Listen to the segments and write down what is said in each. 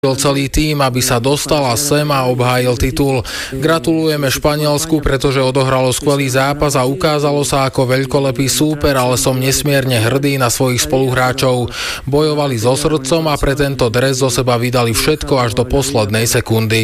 celý tím, aby sa dostala sem a obhájil titul. Gratulujeme Španielsku, pretože odohralo skvelý zápas a ukázalo sa ako veľkolepý súper, ale som nesmierne hrdý na svojich spoluhráčov. Bojovali so srdcom a pre tento dres zo seba vydali všetko až do poslednej sekundy.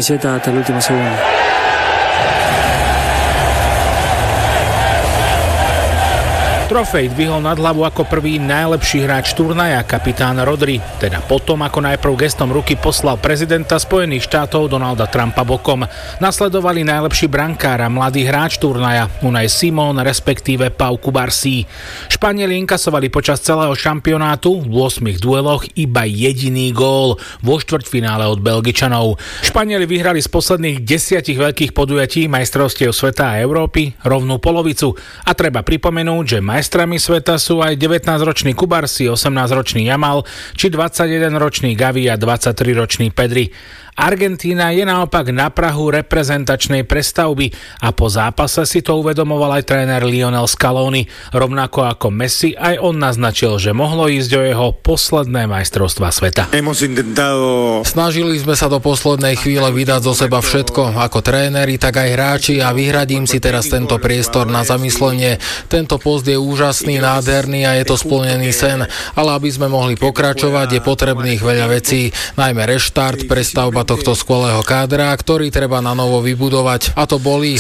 Trofej dvihol nad hlavu ako prvý najlepší hráč turnaja, kapitán Rodri, teda potom, ako najprv gestom ruky poslal prezidenta Spojených štátov Donalda Trumpa bokom. Nasledovali najlepší brankár a mladý hráč turnaja, Unai Simón, respektíve Pau Cubarsí. Španieli inkasovali počas celého šampionátu v 8 dueloch iba jediný gól vo štvrťfinále od Belgičanov. Španieli vyhrali z posledných 10 veľkých podujatí majstrovstiev sveta a Európy rovnú polovicu a treba pripomenúť, že majstrami sveta sú aj 19-ročný Cubarsí, 18-ročný Yamal či 21-ročný Gavi a 23-ročný Pedri. Argentína je naopak na prahu reprezentačnej prestavby a po zápase si to uvedomoval aj tréner Lionel Scaloni. Rovnako ako Messi, aj on naznačil, že mohlo ísť o jeho posledné majstrovstvá sveta. Snažili sme sa do poslednej chvíle vydať zo seba všetko, ako tréneri, tak aj hráči a vyhradím si teraz tento priestor na zamyslenie. Tento post je úžasný, nádherný a je to splnený sen, ale aby sme mohli pokračovať, je potrebných veľa vecí, najmä reštart, prestavba tohto skvelého kádra, ktorý treba na novo vybudovať. A to bolí.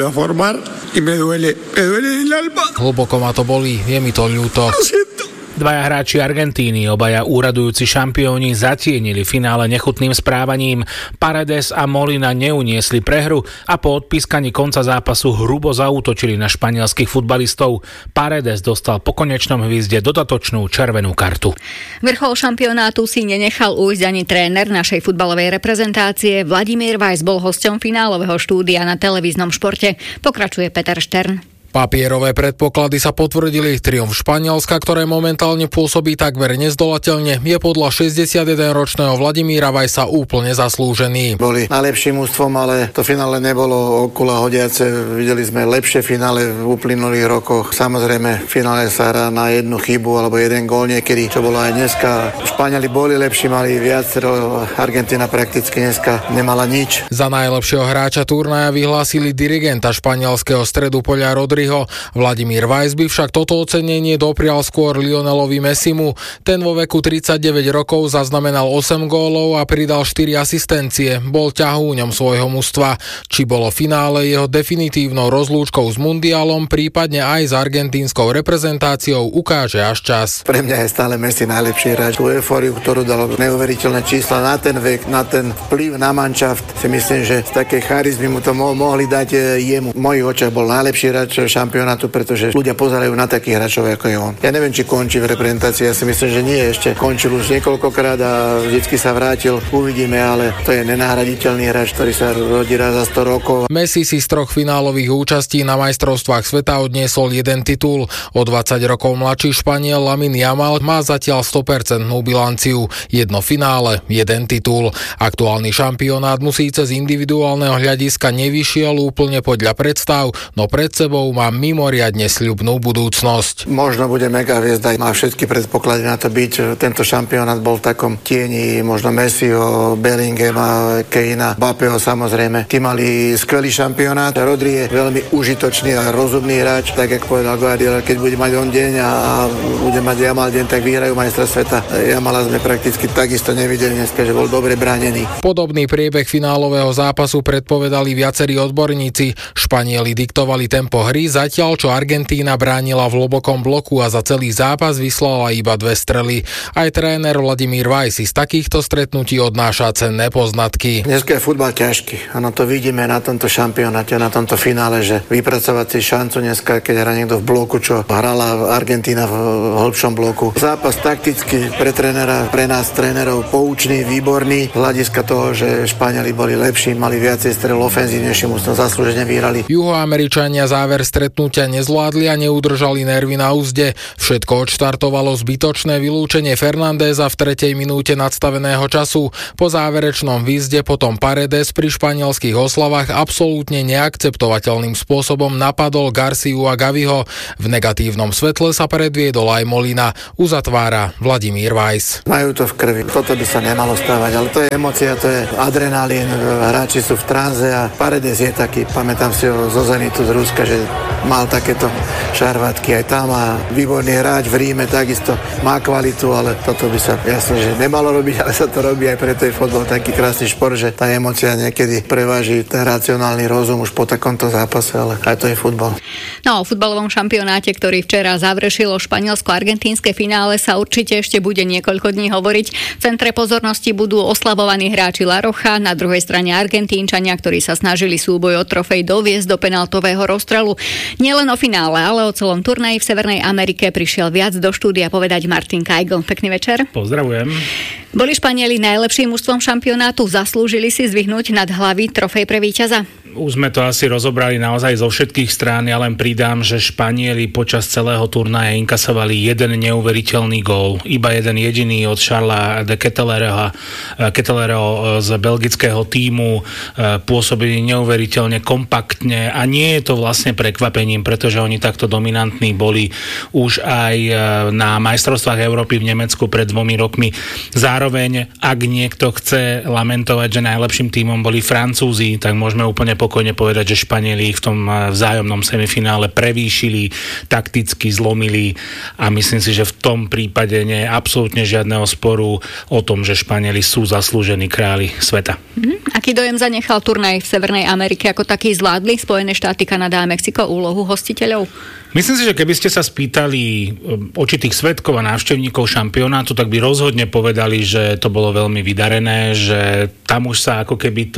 Hlboko ma to bolí, je mi to ľúto. Dvaja hráči Argentíny, obaja úradujúci šampióni, zatienili finále nechutným správaním. Paredes a Molina neuniesli prehru a po odpískaní konca zápasu hrubo zaútočili na španielských futbalistov. Paredes dostal po konečnom hvízde dodatočnú červenú kartu. Vrchol šampionátu si nenechal ujsť ani tréner našej futbalovej reprezentácie. Vladimír Weiss bol hosťom finálového štúdia na televíznom športe. Pokračuje Peter Štern. Papierové predpoklady sa potvrdili. Triumf Španielska, ktoré momentálne pôsobí takmer nezdolateľne, je podľa 61-ročného Vladimíra Weissa úplne zaslúžený. Boli najlepším ústvom, ale to finále nebolo okolo hodiace. Videli sme lepšie finále v uplynulých rokoch. Samozrejme, v finále sa hrá na jednu chybu alebo jeden gól niekedy, čo bolo aj dneska. Španieli boli lepší, mali viacero. Argentína prakticky dneska nemala nič. Za najlepšieho hráča turnaja vyhlásili dirigenta španielského Stredupoľa Rodri. Vladimír Weiss by však toto ocenenie doprial skôr Lionelovi Messimu. Ten vo veku 39 rokov zaznamenal 8 gólov a pridal 4 asistencie. Bol ťahúňom svojho mužstva. Či bolo finále jeho definitívnou rozlúčkou s mundiálom, prípadne aj s argentínskou reprezentáciou, ukáže až čas. Pre mňa je stále Messi najlepší hráč. Tú eufóriu, ktorú dal, neuveriteľné čísla na ten vek, na ten vplyv na manšaft, si myslím, že z takej charizmy mu to mohli dať jemu. V mojich očiach bol najlepší hráč šampionátu, pretože ľudia pozerajú na takých hráčov ako je on. Ja neviem, či končí v reprezentácii, ja si myslím, že nie, ešte končil už niekoľkokrát a vždycky sa vrátil, uvidíme, ale to je nenahraditeľný hráč, ktorý sa rodí raz za 100 rokov. Messi si z 3 finálových účastí na majstrovstvách sveta odniesol jeden titul. O 20 rokov mladší Španiel Lamine Yamal má zatiaľ 100% bilanciu. Jedno finále, jeden titul. Aktuálny šampionát mu síce z individuálneho hľadiska nevyšiel úplne podľa predstav, no pred sebou má mimoriadne sľubnú budúcnosť. Možno bude mega hviezda, má všetky predpoklady na to byť. Tento šampionát bol v takom tieni možno Messiho, Bellinghama, Keina, Mbappého samozrejme. Tí mali skvelý šampionát. Rodri je veľmi užitočný a rozumný hráč, tak ako povedal Guardiola, keď bude mať on deň a bude mať Yamal deň, tak vyhrajú majstra sveta. Yamala sme prakticky takisto nevideli dneska, že bol dobre bránený. Podobný priebeh finálového zápasu predpovedali viacerí odborníci. Španieli diktovali tempo hry, zatiaľ čo Argentína bránila v hlbokom bloku a za celý zápas vyslala iba 2 strely. Aj tréner Vladimír Weiss z takýchto stretnutí odnáša cenné poznatky. Dneska je futbal ťažký. Áno, to vidíme na tomto šampionáte, na tomto finále, že vypracovať si šancu dneska, keď hrá niekto v bloku, čo hrala Argentína v hĺbšom bloku. Zápas takticky pre trénera, pre nás trénerov poučný, výborný, z hľadiska toho, že Španieli boli lepší, mali viacej strel ofenzívnejšie, musno zaslúžene vyhrali. Juhoameričania záver stretnutia nezvládli a neudržali nervy na úzde. Všetko odštartovalo zbytočné vylúčenie Fernandéza v 3. minúte nadstaveného času. Po záverečnom výzde potom Paredes pri španielských oslavách absolútne neakceptovateľným spôsobom napadol Garciu a Gaviho. V negatívnom svetle sa predviedol aj Molina, uzatvára Vladimír Weiss. Majú to v krvi, toto by sa nemalo stávať, ale to je emócia, to je adrenalín, hráči sú v tranze a Paredes je taký, pamätám si ho zo Zenitu z Ruska, že mal takéto šarvátky aj tam a výborný hráč v Ríme takisto má kvalitu, ale toto by sa jasne, že nemalo robiť, ale sa to robí aj preto je fotbal taký krásny šport, že tá emócia niekedy preváži ten racionálny rozum už po takomto zápase, ale aj to je futbal. No o futbalovom šampionáte, ktorý včera završilo španielsko-argentínske finále, sa určite ešte bude niekoľko dní hovoriť. V centre pozornosti budú oslavovaní hráči La Roja, na druhej strane Argentínčania, ktorí sa snažili súboj o trofej doviesť do penaltového rozstrelu. Nielen o finále, ale o celom turnaji v Severnej Amerike prišiel viac do štúdia povedať Martin Kajgl. Pekný večer. Pozdravujem. Boli Španieli najlepším mužstvom šampionátu? Zaslúžili si zdvihnúť nad hlavy trofej pre víťaza? Už sme to asi rozobrali naozaj zo všetkých strán, ja len pridám, že Španieli počas celého turnaja inkasovali jeden neuveriteľný gól. Iba jeden jediný od Charlesa de Ketelereho z belgického tímu. Pôsobili neuveriteľne kompaktne a nie je to vlastne prekvapením, pretože oni takto dominantní boli už aj na majstrovstvách Európy v Nemecku pred 2 rokmi. Zároveň, ak niekto chce lamentovať, že najlepším tímom boli Francúzi, tak môžeme úplne pokojne povedať, že Španieli ich v tom vzájomnom semifinále prevýšili, takticky zlomili a myslím si, že v tom prípade nie je absolútne žiadneho sporu o tom, že Španieli sú zaslúžení králi sveta. Aký dojem zanechal turnaj v Severnej Amerike? Ako taký zvládli Spojené štáty, Kanada a Mexiko úlohu hostiteľov? Myslím si, že keby ste sa spýtali očitých svedkov a návštevníkov šampionátu, tak by rozhodne povedali, že to bolo veľmi vydarené, že tam už sa ako keby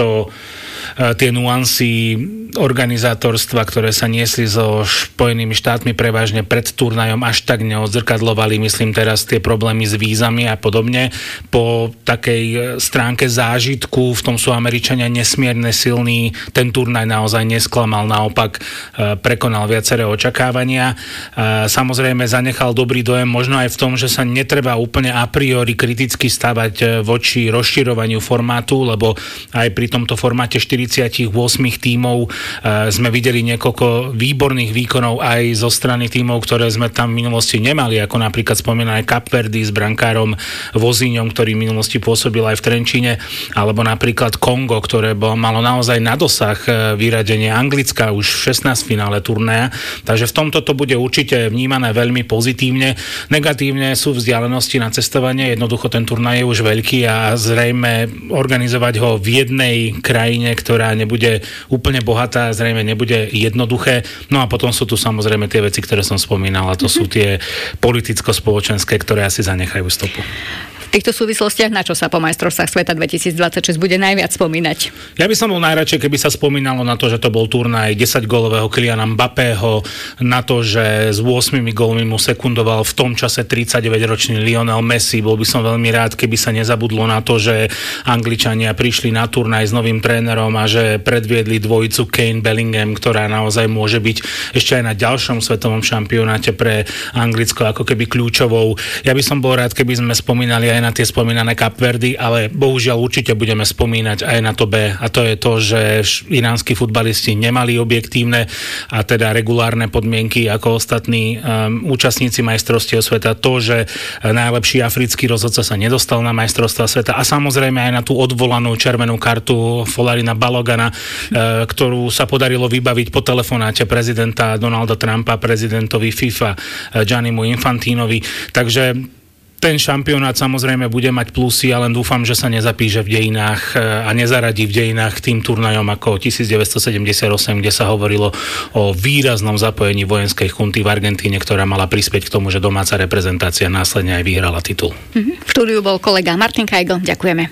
tie nuancy organizátorstva, ktoré sa niesli so Spojenými štátmi prevažne pred turnajom, až tak neodzrkadlovali, myslím teraz tie problémy s vízami a podobne. Po takej stránke zážitku, v tom sú Američania nesmierne silní, ten turnaj naozaj nesklamal, naopak prekonal viaceré očakávania. Samozrejme zanechal dobrý dojem možno aj v tom, že sa netreba úplne a priori kriticky stavať voči rozširovaniu formátu, lebo aj pri tomto formáte 48 tímov sme videli niekoľko výborných výkonov aj zo strany tímov, ktoré sme tam v minulosti nemali, ako napríklad spomínané Kapverdy s brankárom Vozíňom, ktorý v minulosti pôsobil aj v Trenčíne, alebo napríklad Kongo, ktoré malo naozaj na dosah vyradenie Anglicka už v 16 finále turnaja. Takže v tomto to bude určite vnímané veľmi pozitívne. Negatívne sú vzdialenosti na cestovanie, jednoducho ten turnaj je už veľký a zrejme organizovať ho v jednej krajine, ktorá nebude úplne bohatá, zrejme nebude jednoduché. No a potom sú tu samozrejme tie veci, ktoré som spomínal, a to sú tie politicko-spoločenské, ktoré asi zanechajú stopu. V týchto súvislostiach na čo sa po majstrovstvách sveta 2026 bude najviac spomínať? Ja by som bol najradšej, keby sa spomínalo na to, že to bol turnaj 10-gólového Kyliana Mbappého, na to, že s 8 gólmi mu sekundoval v tom čase 39-ročný Lionel Messi. Bol by som veľmi rád, keby sa nezabudlo na to, že Angličania prišli na turnaj s novým trénerom a že predviedli dvojicu Kane Bellingham, ktorá naozaj môže byť ešte aj na ďalšom svetovom šampionáte pre Anglicko ako keby kľúčovou. Ja by som bol rád, keby sme spomínali aj na tie spomínané Kapverdy, ale bohužiaľ určite budeme spomínať aj na to B, a to je to, že iránsky futbalisti nemali objektívne a teda regulárne podmienky ako ostatní účastníci majstrovstiev sveta, to, že najlepší africký rozhodca sa nedostal na majstrovstvá sveta a samozrejme aj na tú odvolanú červenú kartu Folarina Balogana, ktorú sa podarilo vybaviť po telefonáte prezidenta Donalda Trumpa prezidentovi FIFA Giannimu Infantinovi. Takže ten šampionát samozrejme bude mať plusy, ale dúfam, že sa nezapíše v dejinách a nezaradí v dejinách tým turnajom ako 1978, kde sa hovorilo o výraznom zapojení vojenskej chunty v Argentíne, ktorá mala prispieť k tomu, že domáca reprezentácia následne aj vyhrala titul. V štúdiu bol kolega Martin Kajgl. Ďakujeme.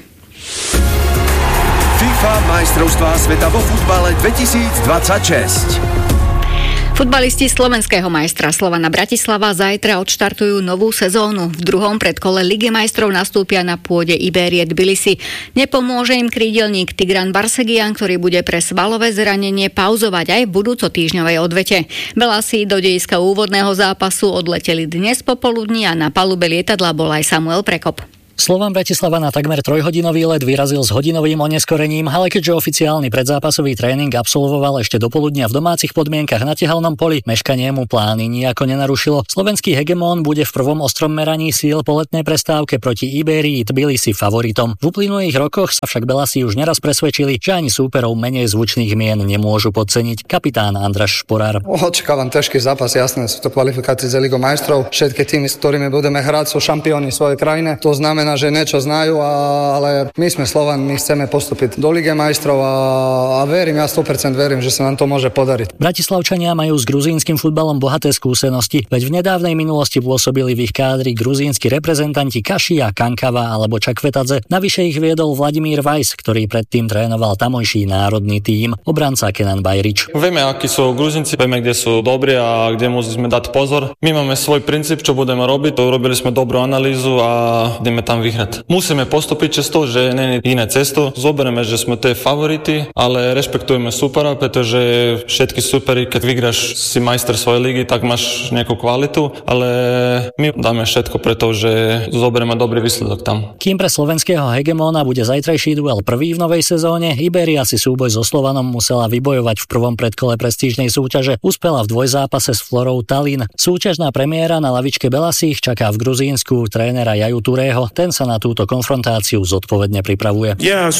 FIFA majstrovstvá sveta vo futbale 2026. Futbalisti slovenského majstra Slovana Bratislava zajtra odštartujú novú sezónu. V druhom predkole Ligy majstrov nastúpia na pôde Iberie Tbilisi. Nepomôže im krídelník Tigran Barsegian, ktorý bude pre svalové zranenie pauzovať aj v budúcotýždňovej odvete. Belasi do dejiska úvodného zápasu odleteli dnes popoludní a na palube lietadla bol aj Samuel Prekop. Slovan Bratislava na takmer 3-hodinový let vyrazil s hodinovým oneskorením, ale keďže oficiálny predzápasový tréning absolvoval ešte dopoludnia v domácich podmienkach na tehelnom poli, meškanie mu plány nijako nenarušilo. Slovenský hegemón bude v prvom ostrom meraní síl po letnej prestávke proti Iberii Tbilisi favoritom. V uplynulých rokoch sa však Belasi už neraz presvedčili, že ani súperov menej zvučných mien nemôžu podceniť. Kapitán Andraš Šporár. Očakávam ťažký zápas, jasné, sú to kvalifikácie za Ligu majstrov. Všetky týmy, s ktorými budeme hrať, sú šampióni svojej krajiny. To znamená, že niečo znajú, ale my sme Slovan, my chceme postúpiť do Ligy majstrov a verím, ja 100% verím, že sa nám to môže podariť. Bratislavčania majú s gruzínskym futbalom bohaté skúsenosti, veď v nedávnej minulosti pôsobili v ich kádri gruzínsky reprezentanti Kašia, Kankava alebo Čakvetadze. Navyše ich viedol Vladimír Vajs, ktorý predtým trénoval tamojší národný tím. Obranca Kenan Bajrič. Vieme, akí sú Gruzínci, vieme, kde sú dobrí a kde musíme dať pozor. My máme svoj princíp, čo budeme robiť, robili sme dobrú analýzu a ideme tam vyhrať. Musíme postúpiť cez to, že nie je iné cesto. Zoberieme, že sme tie favority, ale rešpektujeme supera, pretože všetky superi, keď vyhráš si majster svojej ligy, tak máš nejakú kvalitu, ale my dáme všetko preto, že zoberieme dobrý výsledok tam. Kým pre slovenského hegemóna bude zajtrajší duel prvý v novej sezóne, Iberia si súboj so Slovanom musela vybojovať v prvom predkole prestížnej súťaže. Uspela v dvojzápase s Florou Tallinn. Súťažná premiéra na lavičke Belasích čaká v Gruzínsku trénera Jaju Tureho. Ten sa na túto konfrontáciu zodpovedne pripravuje.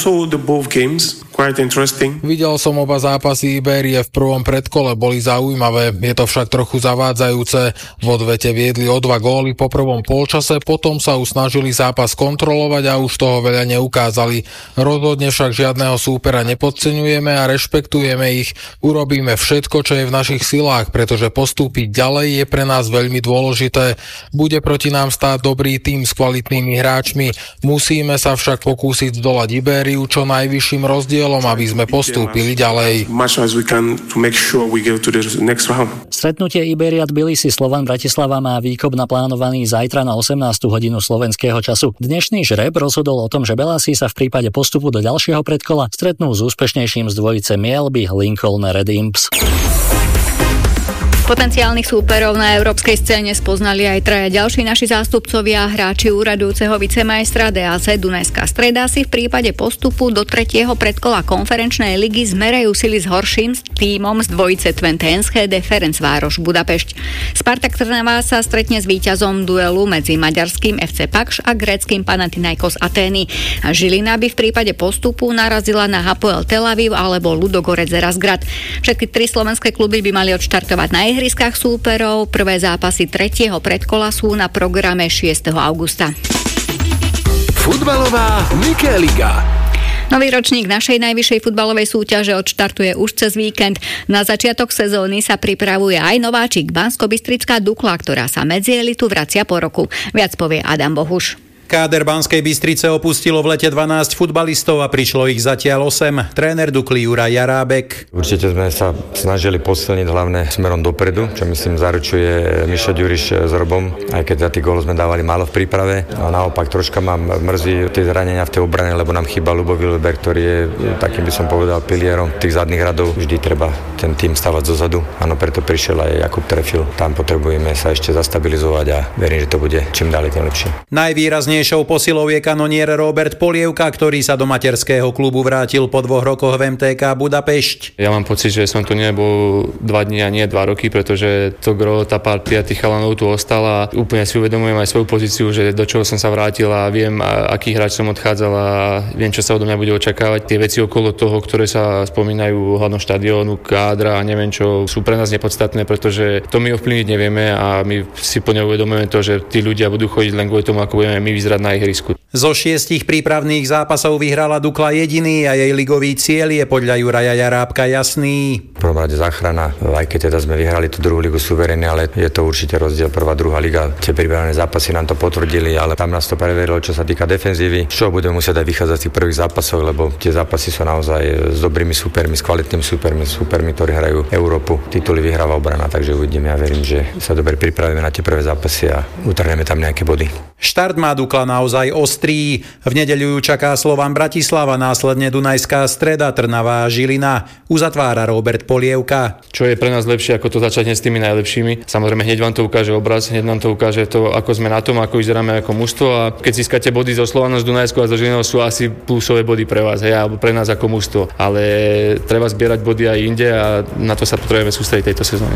Videl som oba zápasy Iberie v prvom predkole, boli zaujímavé, je to však trochu zavádzajúce. V odvete viedli o 2 góly po prvom polčase, potom sa už snažili zápas kontrolovať a už toho veľa neukázali. Rozhodne však žiadneho súpera nepodceňujeme a rešpektujeme ich. Urobíme všetko, čo je v našich silách, pretože postúpiť ďalej je pre nás veľmi dôležité. Bude proti nám stáť dobrý tím s kvalitnými hráčmi. Musíme sa však pokúsiť zdolať Ibériu čo najvyšším rozdielom, aby sme postúpili ďalej. Stretnutie Iberia Tbilisi Slovan Bratislava má výkop naplánovaný zajtra na 18. hodinu slovenského času. Dnešný žreb rozhodol o tom, že Belasi sa v prípade postupu do ďalšieho predkola stretnú s úspešnejším z dvojice Mielby Lincoln Red Imps. Potenciálnych súperov na európskej scéne spoznali aj traja ďalší naši zástupcovia. Hráči úradujúceho vicemajstra DAC Dunajská Streda si v prípade postupu do 3. predkola konferenčnej ligy zmerajú sily s horším tímom z dvojice Twente Enschede Ferencvároš Budapešť. Spartak Trnava sa stretne s víťazom duelu medzi maďarským FC Pakš a gréckym Panathinaikos Atény. Žilina by v prípade postupu narazila na Hapoel Tel Aviv alebo Ludogorets Razgrad. Všetky 3 slovenské kluby by mali odštartovať na ihriskách súperov. Prvé zápasy 3. predkola sú na programe 6. augusta. Futbalová Mikéliga. Nový ročník našej najvyššej futbalovej súťaže odštartuje už cez víkend. Na začiatok sezóny sa pripravuje aj nováčik Banskobystrická Dukla, ktorá sa medzi elitu vracia po roku. Viac povie Adam Bohuš. Káder Banskej Bystrice opustilo v lete 12 futbalistov a prišlo ich zatiaľ 8. Tréner Dukly Juraj Jarábek. Určite sme sa snažili posilniť hlavne smerom dopredu, čo myslím zaručuje Mišo Ďuriš s Robom, aj keď za tých gólov sme dávali málo v príprave. A naopak troška ma mrzí tie zranenia v tej obrane, lebo nám chýba Ľubo Vilber, ktorý je takým, by som povedal, pilierom tých zadných radov. Vždy treba ten tým stavať zozadu. Áno, preto prišiel aj Jakub Trefil. Tam potrebujeme sa ešte zastabilizovať a verím, že to bude čím ďalej tým lepšie. Najvýraznejšou posilou je kanonier Robert Polievka, ktorý sa do materského klubu vrátil po 2 rokoch v MTK Budapešť. Ja mám pocit, že som tu nebol 2 dní a nie 2 roky, pretože to gro, tá partia tých chalanov tu ostala. Úplne si uvedomujem aj svoju pozíciu, že do čoho som sa vrátil a viem, aký hráč som odchádzal a viem, čo sa odo mňa bude očakávať. Tie veci okolo toho, ktoré sa spomínajú hľadom štadiónu, kádra a neviem čo, sú pre nás nepodstatné, pretože to my ovplyvniť nevieme a my si plne uvedomujeme to, že tí ľudia budú chodiť len kvôli tomu, ako budeme my vyzerať udržať na ihrisku. Zo 6 prípravných zápasov vyhrala Dukla jediný a jej ligový cieľ je podľa Juraja Jarábka jasný. V prvom rade záchrana, aj keď teda sme vyhrali tú druhú ligu suverene, ale je to určite rozdiel prvá, druhá liga. Tie prípravné zápasy nám to potvrdili, ale tam nás to preverilo, čo sa týka defenzívy. Čo budeme musieť aj vychádzať z tých prvých zápasov, lebo tie zápasy sú naozaj s dobrými súpermi, s kvalitnými súpermi, ktorí hrajú Európu. Tituly vyhráva obrana, takže uvidíme. Ja verím, že sa dobre pripravíme na tie prvé zápasy a utrhneme tam nejaké body. Štart má Dukla naozaj ostrý. V nedeľu ju čaká Slovan Bratislava, následne Dunajská Streda, Trnava a Žilina. Uzatvára Robert Polievka. Čo je pre nás lepšie, ako to začať hneď s tými najlepšími. Samozrejme, hneď vám to ukáže obraz, hneď nám to ukáže to, ako sme na tom, ako vyzeráme ako mužstvo, a keď získate body zo Slovanom, z Dunajskou a zo Žilinou, sú asi plusové body pre vás, alebo pre nás ako mužstvo. Ale treba zbierať body aj inde a na to sa potrebujeme sústrediť tejto sezóne.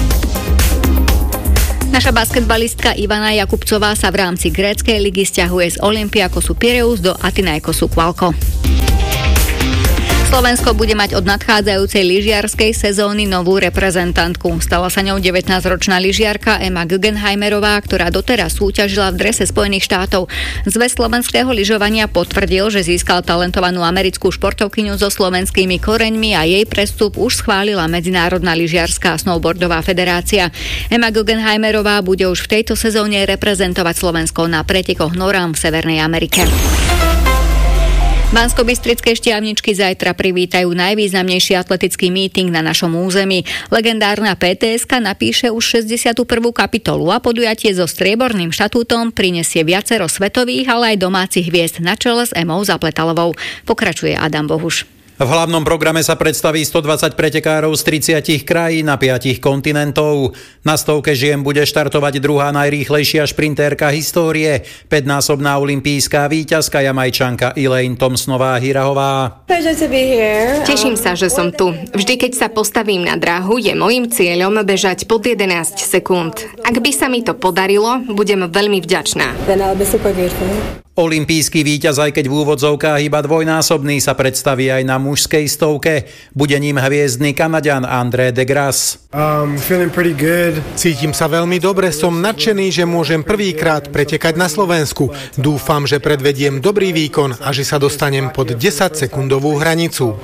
Naša basketbalistka Ivana Jakubcová sa v rámci gréckej ligy sťahuje z Olympiakosu Pireus do Athinaikosu Qualco. Slovensko bude mať od nadchádzajúcej lyžiarskej sezóny novú reprezentantku. Stala sa ňou 19-ročná lyžiarka Emma Guggenheimerová, ktorá doteraz súťažila v drese Spojených štátov. Zväz slovenského lyžovania potvrdil, že získal talentovanú americkú športovkyňu so slovenskými koreňmi a jej prestup už schválila Medzinárodná lyžiarská snowboardová federácia. Emma Guggenheimerová bude už v tejto sezóne reprezentovať Slovensko na pretekoch Norám v Severnej Amerike. Banskobystrické Štiavničky zajtra privítajú najvýznamnejší atletický míting na našom území. Legendárna PTS-ka napíše už 61. kapitolu a podujatie so strieborným štatútom prinesie viacero svetových, ale aj domácich hviezd na čele s Emou Zapletalovou. Pokračuje Adam Bohuš. V hlavnom programe sa predstaví 120 pretekárov z 30 krajín na 5 kontinentov. Na stovke žien bude štartovať druhá najrýchlejšia šprintérka histórie, 5-násobná olympijská víťazka Jamajčanka Elaine Thompsonová-Hirahová. Teším sa, že som tu. Vždy, keď sa postavím na dráhu, je mojím cieľom bežať pod 11 sekúnd. Ak by sa mi to podarilo, budem veľmi vďačná. Olympijský víťaz, aj keď v úvodzovkách iba dvojnásobný, sa predstaví aj na mužskej stovke. Bude ním hviezdny Kanaďan André de Grasse. Cítim sa veľmi dobre, som nadšený, že môžem prvýkrát pretekať na Slovensku. Dúfam, že predvediem dobrý výkon a že sa dostanem pod 10-sekundovú hranicu.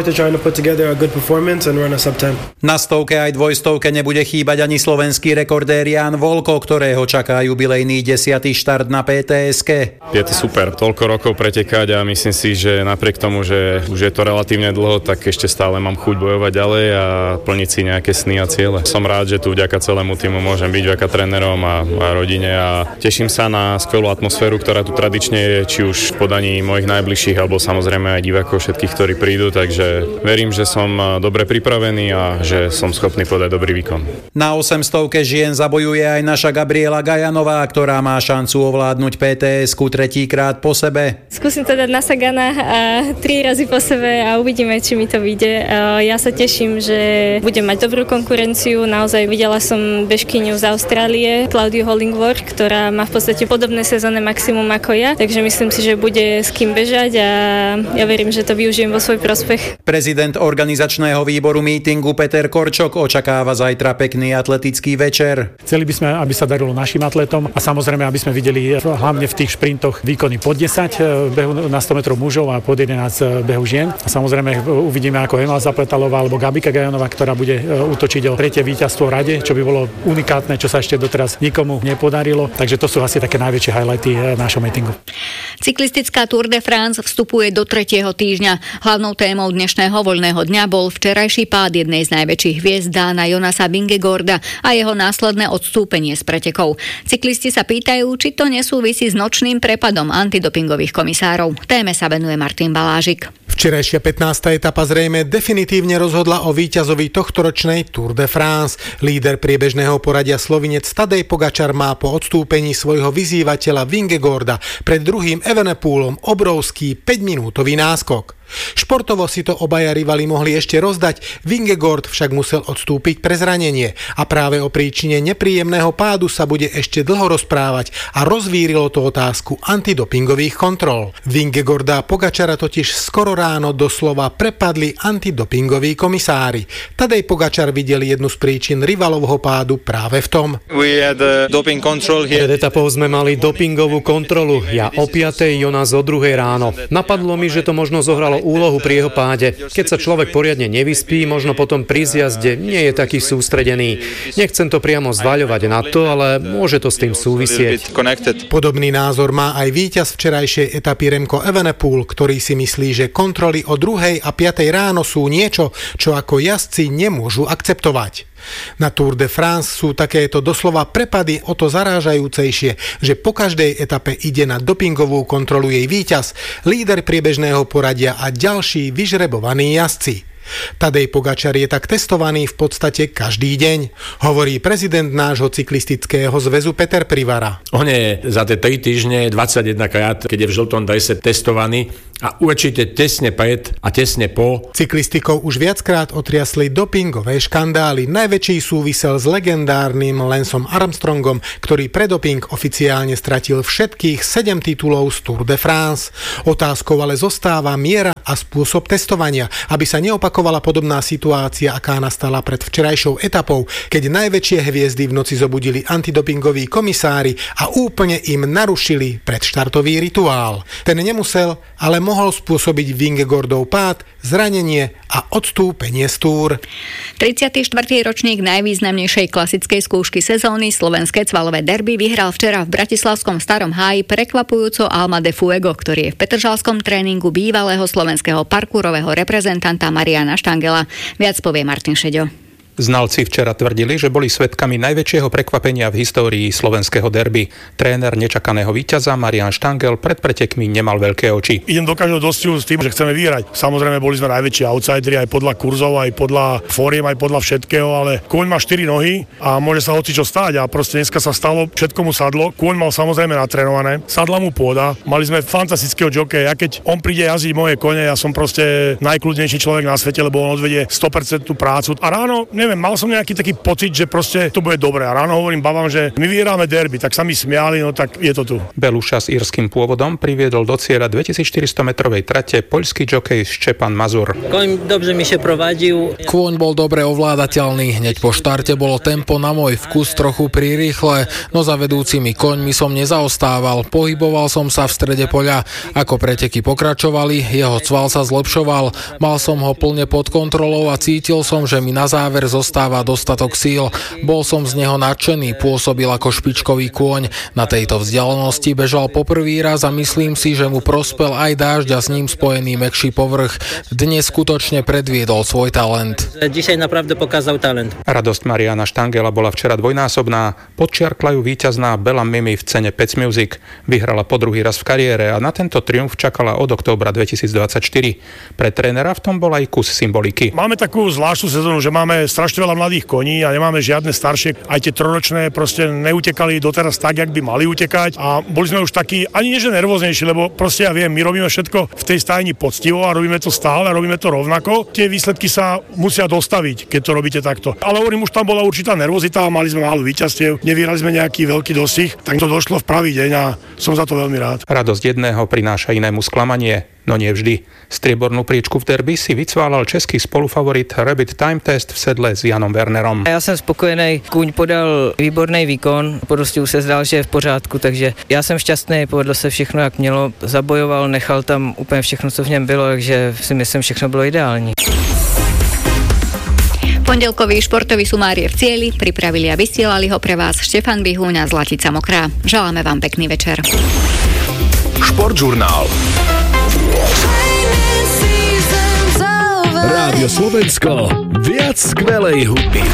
Na stovke aj dvojstovke nebude chýbať ani slovenský rekordér Ján Volko, ktorého čaká jubilejný 10. štart na PTS-ke. Je to super, toľko rokov pretekať a myslím si, že napriek tomu, že už je to relatívne dlho, tak ešte stále mám chuť bojovať ďalej a plniť si nejaké sny a ciele. Som rád, že tu vďaka celému týmu môžem byť, vďaka trénerom a rodine a teším sa na skvelú atmosféru, ktorá tu tradične je, či už v podaní mojich najbližších, alebo samozrejme aj divákov všetkých, ktorí prídu, takže verím, že som dobre pripravený a že som schopný podať dobrý výkon. Na 800-ke žien zabojuje aj naša Gabriela Gajanová, ktorá má šancu ovládnuť PTS-ku tretíkrát po sebe. Skúsim to dať na Sagana a 3 razy po sebe a uvidíme, či mi to vyjde. Ja sa teším, že budem mať dobrú konkurenciu. Naozaj videla som bežkyňu z Austrálie, Claudiu Hollingworth, ktorá má v podstate podobné sezónne maximum ako ja, takže myslím si, že bude s kým bežať a ja verím, že to využijem vo svoj prospech. Prezident organizačného výboru mítingu Peter Korčok očakáva zajtra pekný atletický večer. Chceli by sme, aby sa darilo našim atletom a samozrejme, aby sme videli hlavne v tých šprintoch výkony pod 10 behu na 100 metrov mužov a pod 11 behu žien. A samozrejme uvidíme ako Emma Zapletalová alebo Gabika Gajanová, ktorá bude útočiť o tretie víťazstvo v rade, čo by bolo unikátne, čo sa ešte doteraz nikomu nepodarilo. Takže to sú asi také najväčšie highlighty nášho meetingu. Cyklistická Tour de France vstupuje do 3. týždňa. Hlavnou témou dnešného voľného dňa bol včerajší pád jednej z najväčších hviezd Dána Jonasa Vingegaarda a jeho následné odstúpenie z pretekov. Cyklisti sa pýtajú, či to nesúvisí s nočným prepadom antidopingových komisárov. Téme sa venuje Martin Balážik. Včerajšia 15. etapa zrejme definitívne rozhodla o víťazovi tohtoročnej Tour de France. Líder priebežného poradia Slovinec Tadej Pogačar má po odstúpení svojho vyzývateľa Vingegaarda pred druhým Evenepoelom obrovský 5-minútový náskok. Športovo si to obaja rivali mohli ešte rozdať, Vingegaard však musel odstúpiť pre zranenie a práve o príčine nepríjemného pádu sa bude ešte dlho rozprávať a rozvírilo to otázku antidopingových kontrol. Vingegaarda a Pogačara totiž skoro ráno doslova prepadli antidopingoví komisári. Tadej Pogačar videl jednu z príčin rivalovho pádu práve v tom. Pred etapou sme mali dopingovú kontrolu. Ja o 5:00, Jonas o 2:00 ráno. Napadlo mi, že to možno zohralo úlohu pri jeho páde. Keď sa človek poriadne nevyspí, možno potom pri zjazde nie je taký sústredený. Nechcem to priamo zvaľovať na to, ale môže to s tým súvisieť. Podobný názor má aj víťaz včerajšej etapy Remco Evenepoel, ktorý si myslí, že kontroly o 2:00 a 5:00 ráno sú niečo, čo ako jazdci nemôžu akceptovať. Na Tour de France sú takéto doslova prepady o to zarážajúcejšie, že po každej etape ide na dopingovú kontrolu jej víťaz, líder priebežného poradia a ďalší vyžrebovaní jazdci. Tadej Pogačar je tak testovaný v podstate každý deň, hovorí prezident nášho cyklistického zväzu Peter Privara. On je za tie 3 týždne 21 krát, keď je v žltom drese testovaný a určite tesne pred a tesne po. Cyklistikou už viackrát otriasli dopingové škandály. Najväčší súvisel s legendárnym Lanceom Armstrongom, ktorý pre doping oficiálne stratil všetkých 7 titulov z Tour de France. Otázkou ale zostáva miera a spôsob testovania, aby sa neopakovala podobná situácia, aká nastala pred včerajšou etapou, keď najväčšie hviezdy v noci zobudili antidopingoví komisári a úplne im narušili predštartový rituál. Ten nemusel, ale mohol spôsobiť Vingegaardov pád, zranenie a odstúpenie z Tour. 34. ročník najvýznamnejšej klasickej skúšky sezóny, slovenské cvalové derby, vyhral včera v bratislavskom Starom Háji prekvapujúco Alma de Fuego, ktorý je v petržalskom tréningu bývalého slovenského parkúrového reprezentanta Mariana Štangela. Viac povie Martin Šeďo. Znalci včera tvrdili, že boli svedkami najväčšieho prekvapenia v histórii slovenského derby. Tréner nečakaného víťaza Marian Štangel pred pretekmi nemal veľké oči. Idem do každého dostihu s tým, že chceme vyhrať. Samozrejme boli sme najväčší outsideri aj podľa kurzov, aj podľa fóriem, aj podľa všetkého, ale kôň má 4 nohy a môže sa hocičo stáť a proste dneska sa stalo, všetko mu sadlo. Kôň mal samozrejme natrénované, sadla mu pôda. Mali sme fantastického jokeja. Keď on príde jazdiť moje kone, ja som proste najkľudnejší človek na svete, lebo on odvedie 100% prácu. A ráno mal som nejaký taký pocit, že proste to bude dobré. A ráno hovorím babám, že my vyhráme derby, tak sa mi smiali, no tak je to tu. Beluša s írskym pôvodom priviedol do cieľa 2400-metrovej trate poľský jokej Štepan Mazur. Koň dobře mi się prowadził. Kôň bol dobre ovládateľný, hneď po štarte bolo tempo na môj vkus trochu prirýchle, no za vedúcimi koňmi som nezaostával, pohyboval som sa v strede poľa. Ako preteky pokračovali, jeho cval sa zlepšoval, mal som ho plne pod kontrolou a cítil som, že mi na záver zostáva dostatok síl. Bol som z neho nadšený, pôsobil ako špičkový kôň. Na tejto vzdialenosti bežal poprvý raz a myslím si, že mu prospel aj dážď a s ním spojený mäkší povrch. Dnes skutočne predviedol svoj talent. Dzisiaj naprawdę pokazał talent. Radosť Mariana Štangela bola včera dvojnásobná. Podčiarkla ju víťazná Bella Mimi v cene Pets Music. Vyhrala po druhý raz v kariére a na tento triumf čakala od októbra 2024. Pre trénera v tom bol aj kus symboliky. Máme takú zvláštnu sezónu, že máme strašne veľa mladých koní a nemáme žiadne staršie. Aj tie trojročné proste neutekali doteraz tak, jak by mali utekať a boli sme už takí, ani nie že nervóznejší, lebo proste ja viem, my robíme všetko v tej stajni poctivo a robíme to stále, robíme to rovnako. Tie výsledky sa musia dostaviť, keď to robíte takto. Ale hovorím, už tam bola určitá nervozita, mali sme málo víťazstiev, nevyhrali sme nejaký veľký dostih, tak to došlo v pravý deň a som za to veľmi rád. Radosť jedného prináša inému sklamanie. No nie vždy. Striebornú priečku v derby si vycválal český spolufavorit Rabbit Time Test v sedle s Janom Wernerom. Já jsem spokojený, kůň podal výborný výkon, po dostihu se zdál, že je v pořádku, takže já jsem šťastný, povedlo se všechno, jak mělo, zabojoval, nechal tam úplně všechno, co v něm bylo, takže si myslím, všechno bylo ideální. Pondelkový športový sumár je v cieli, pripravili a vysielali ho pre vás Štefan Bihúň a Zlatica Mokrá. Želáme vám pekný večer. Športžurnál. Rádio Slovensko. Viac skvelej hudby.